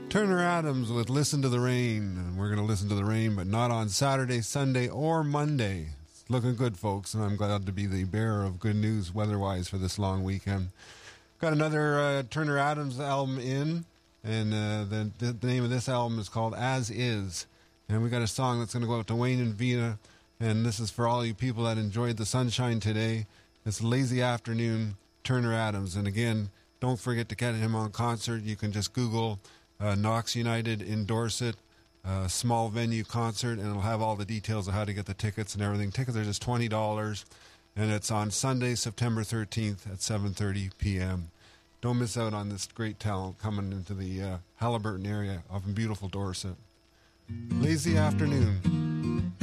Turner Adams with Listen to the Rain. And we're going to listen to the rain, but not on Saturday, Sunday, or Monday. It's looking good, folks, and I'm glad to be the bearer of good news weather-wise for this long weekend. Got another Turner Adams album in, and the name of this album is called As Is. And we got a song that's going to go out to Wayne and Vina, and this is for all you people that enjoyed the sunshine today. It's Lazy Afternoon, Turner Adams. And again, don't forget to get him on concert. You can just Google Knox United in Dorset, small venue concert, and it'll have all the details of how to get the tickets and everything. Tickets are just $20, and it's on Sunday, September 13th at 7:30 p.m. Don't miss out on this great talent coming into the Haliburton area of beautiful Dorset. Lazy Afternoon.